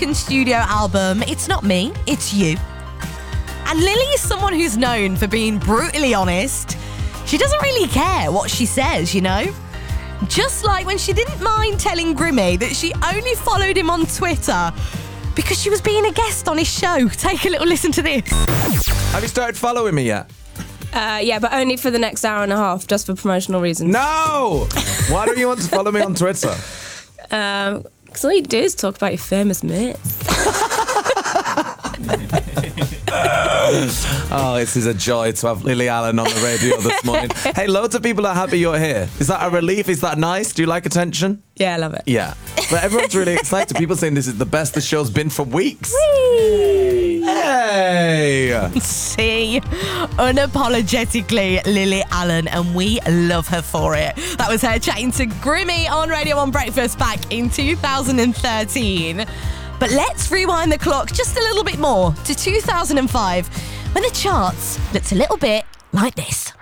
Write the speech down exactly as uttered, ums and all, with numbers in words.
second studio album, It's Not Me, It's You. And Lily is someone who's known for being brutally honest. She doesn't really care what she says, you know? Just like when she didn't mind telling Grimmy that she only followed him on Twitter because she was being a guest on his show. Take a little listen to this. Have you started following me yet? Uh, yeah, but only for the next hour and a half, just for promotional reasons. No! Why don't you want to follow me on Twitter? Um, because all you do is talk about your famous mates. Oh, this is a joy to have Lily Allen on the radio this morning. Hey, loads of people are happy you're here. Is that a relief? Is that nice? Do you like attention? Yeah, I love it. Yeah. But everyone's really excited. People saying this is the best the show's been for weeks. Whee! Hey! See, unapologetically Lily Allen, and we love her for it. That was her chatting to Grimmy on Radio one Breakfast back in two thousand thirteen. But let's rewind the clock just a little bit more to two thousand five, when the charts looked a little bit like this.